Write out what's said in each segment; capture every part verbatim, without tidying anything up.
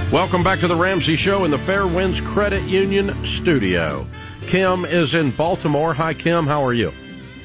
Welcome back to the Ramsey Show in the Fairwinds Credit Union studio. Kim is in Baltimore. Hi, Kim. How are you?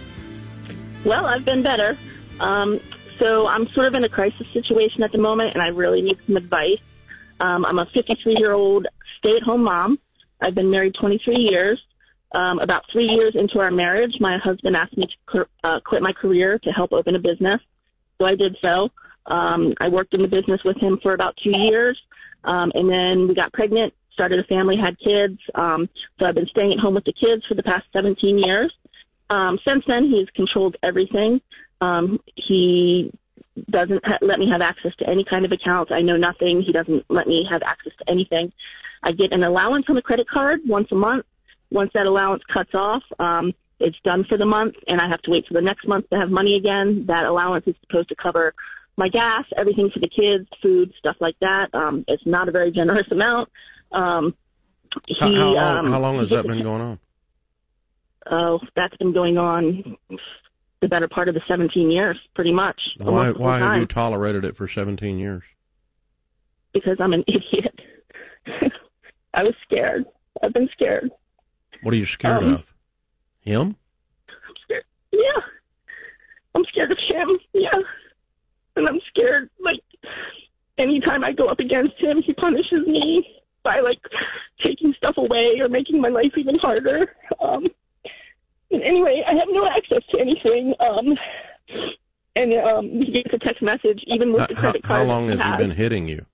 Well, I've been better. Um, so I'm sort of in a crisis situation at the moment, and I really need some advice. Um, I'm a fifty-three-year-old stay-at-home mom. I've been married twenty-three years. Um, about three years into our marriage, my husband asked me to uh, quit my career to help open a business. So I did so. Um, I worked in the business with him for about two years. Um, and then we got pregnant, started a family, had kids. Um, so I've been staying at home with the kids for the past seventeen years. Um, since then, he's controlled everything. Um, he doesn't ha- let me have access to any kind of accounts. I know nothing. He doesn't let me have access to anything. I get an allowance on the credit card once a month. Once that allowance cuts off, um, it's done for the month, and I have to wait for the next month to have money again. That allowance is supposed to cover my gas, everything for the kids, food, stuff like that. Um, it's not a very generous amount. Um, he, how, how long, um, how long has that been going on? Oh, that's been going on the better part of the seventeen years, pretty much. Why, why have you tolerated it for seventeen years? Because I'm an idiot. I was scared. I've been scared. What are you scared um, of? Him? I'm scared. Yeah. I'm scared of him. Yeah. And I'm scared, like, anytime I go up against him, he punishes me by, like, taking stuff away or making my life even harder. Um, and anyway, I have no access to anything. Um, and um, he gets a text message, even with the credit card. How long has he been hitting you?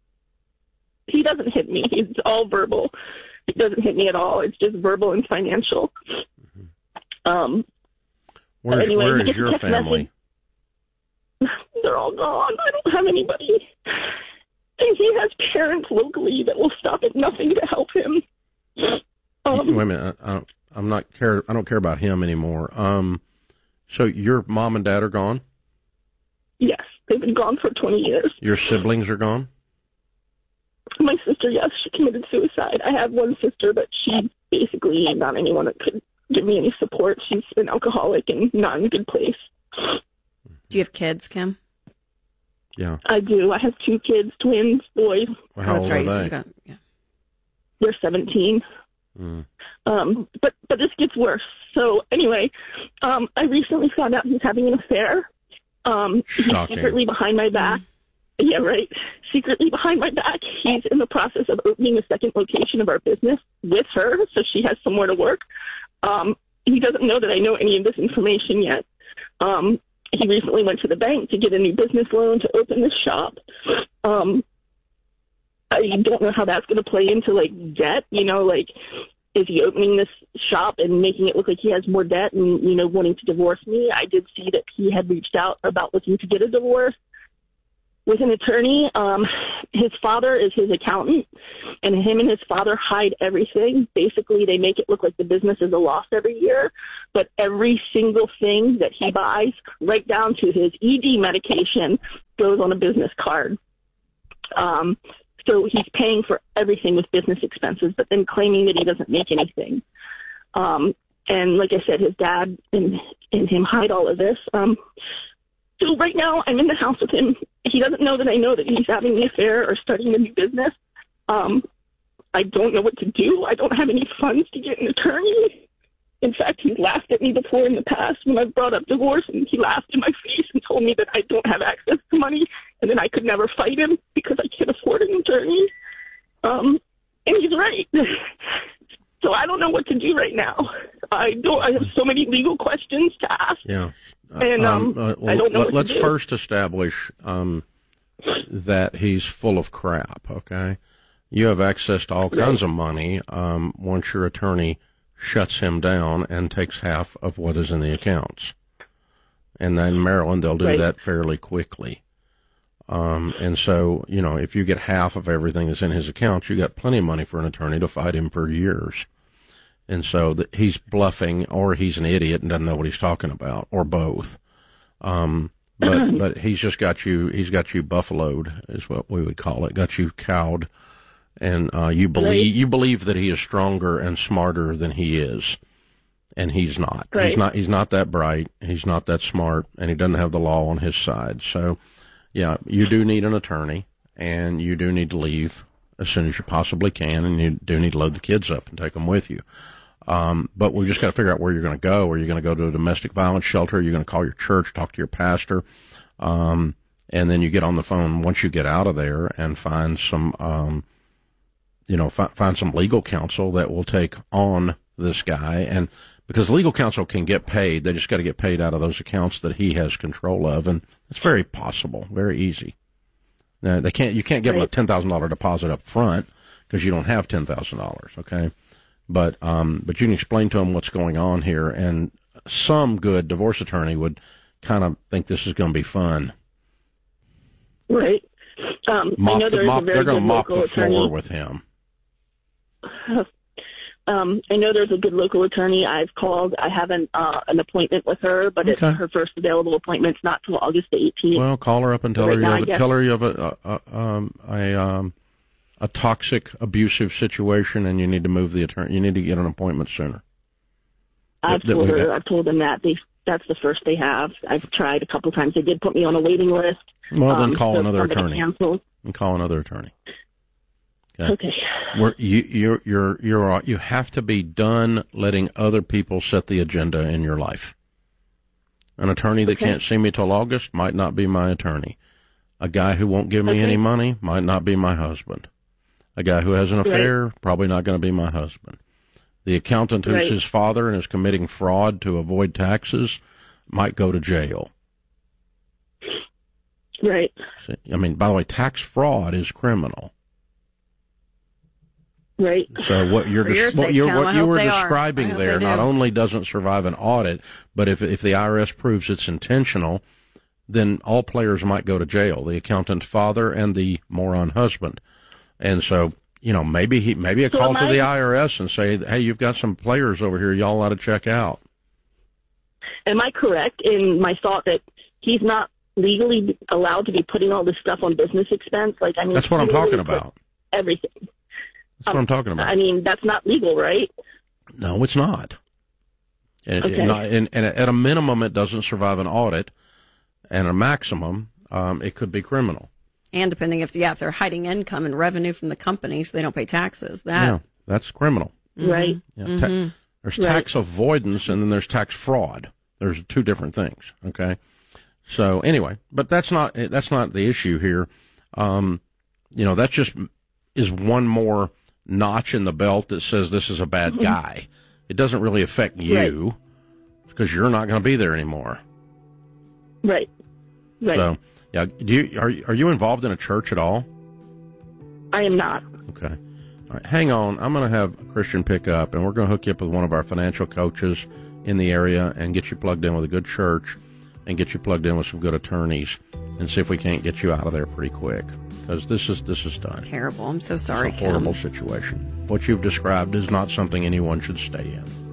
He doesn't hit me. He's all verbal. He doesn't hit me at all. It's just verbal and financial. Mm-hmm. Um, Where's, anyway, where is your family? Message. They're all gone. I don't have anybody. And he has parents locally that will stop at nothing to help him. Um, Wait a minute. I, I, I'm not care. I don't care about him anymore. Um, so your mom and dad are gone? Yes, they've been gone for twenty years. Your siblings are gone? My sister, yes, she committed suicide. I have one sister, but she basically not anyone that could give me any support. She's an alcoholic and not in a good place. Do you have kids, Kim? Yeah. I do. I have two kids, twins, boys. Well, how oh, that's old right. are they? Got, yeah. They're seventeen. Mm. Um, but, but this gets worse. So anyway, um, I recently found out he's having an affair. Um, he's secretly behind my back. Mm. Yeah, right. Secretly behind my back, he's in the process of opening a second location of our business with her, so she has somewhere to work. Um, he doesn't know that I know any of this information yet. Um, he recently went to the bank to get a new business loan to open this shop. Um, I don't know how that's going to play into, like, debt, you know, like, is he opening this shop and making it look like he has more debt and, you know, wanting to divorce me? I did see that he had reached out about looking to get a divorce with an attorney. Um, his father is his accountant, and him and his father hide everything. Basically, they make it look like the business is a loss every year, but every single thing that he buys, right down to his E D medication, goes on a business card. Um, so he's paying for everything with business expenses, but then claiming that he doesn't make anything. Um, and like I said, his dad and, and him hide all of this. Um, so right now I'm in the house with him. He doesn't know that I know that he's having the affair or starting a new business. Um, I don't know what to do. I don't have any funds to get an attorney. In fact, he's laughed at me before in the past when I've brought up divorce, and he laughed in my face and told me that I don't have access to money and then I could never fight him because I can't afford an attorney. Um, and he's right. So I don't know what to do right now. I don't. I have so many legal questions to ask. Yeah. And um, um, uh, well, I don't know. Let, what let's to do. first establish um, that he's full of crap. Okay. You have access to all kinds right. of money um, once your attorney shuts him down and takes half of what is in the accounts. And then in Maryland, they'll do right. that fairly quickly. Um, and so, you know, if you get half of everything that's in his accounts, you got plenty of money for an attorney to fight him for years. And so the, he's bluffing, or he's an idiot and doesn't know what he's talking about, or both. Um, but but he's just got you. He's got you buffaloed, is what we would call it. Got you cowed, and uh, you believe right. you believe that he is stronger and smarter than he is, and he's not. Right. He's not. He's not that bright. He's not that smart, and he doesn't have the law on his side. So, yeah, you do need an attorney, and you do need to leave as soon as you possibly can, and you do need to load the kids up and take them with you. Um, but we just got to figure out where you're going to go. Are you going to go to a domestic violence shelter? Are you going to call your church, talk to your pastor? Um, and then you get on the phone once you get out of there and find some, um, you know, fi- find some legal counsel that will take on this guy. And because legal counsel can get paid, they just got to get paid out of those accounts that he has control of. And it's very possible, very easy. Now, they can't, you can't give them a ten thousand dollars deposit up front because you don't have ten thousand dollars. Okay. But, um, but you can explain to them what's going on here, and some good divorce attorney would kind of think this is going to be fun. Right. Um, mop I know the, there's mop, a very they're going to good mop the local floor attorney. with him. Um, I know there's a good local attorney. I've called. I have an, uh, an appointment with her, but Okay. it's her first available appointment's not till August the eighteenth. Well, call her up and tell Right her now, you I have, guess- tell her you have a, a, a, um, a, um, a toxic, abusive situation, and you need to move the attorney. You need to get an appointment sooner. I've that- that told we've her. got- I've told them that they. That's the first they have. I've tried a couple times. They did put me on a waiting list. Well, then um, call so another somebody attorney. canceled. And call another attorney. Okay. Okay. Where you you're you're you're you have to be done letting other people set the agenda in your life. An attorney that Okay. can't see me till August might not be my attorney. A guy who won't give me Okay. any money might not be my husband. A guy who has an affair, probably not going to be my husband. The accountant who's Right. his father and is committing fraud to avoid taxes might go to jail. Right. See, I mean, by the way, tax fraud is criminal. Right. So what you're For your des- what, sake, you're, Cam, I what you hope were they are. describing I hope there they not do. only doesn't survive an audit, but if if the I R S proves it's intentional, then all players might go to jail. The accountant's father and the moron husband. And so, you know, maybe he maybe a So call am to the I- I R S and say, hey, you've got some players over here y'all ought to check out. Am I correct in my thought that he's not legally allowed to be putting all this stuff on business expense? Like, I mean, That's what I'm he talking literally put about. Everything. That's what I'm talking about. I mean, that's not legal, right? No, it's not. And, Okay. and, not- and, and at a minimum, it doesn't survive an audit, and a maximum, um, it could be criminal. And depending if, yeah, if they're hiding income and revenue from the company so they don't pay taxes, that. Yeah, that's criminal. Right. Yeah, Mm-hmm. ta- there's Right. tax avoidance, and then there's tax fraud. There's two different things. Okay. So anyway, but that's not that's not the issue here. Um, you know, that just is one more notch in the belt that says this is a bad guy. It doesn't really affect you because you're not going to be there anymore. Right. Right. So yeah, do you are are you involved in a church at all? I am not. Okay. All right, hang on. I'm going to have Christian pick up, and we're going to hook you up with one of our financial coaches in the area and get you plugged in with a good church and get you plugged in with some good attorneys and see if we can't get you out of there pretty quick, because this is this is done. Terrible. I'm so sorry, It's a horrible Kim. situation. What you've described is not something anyone should stay in.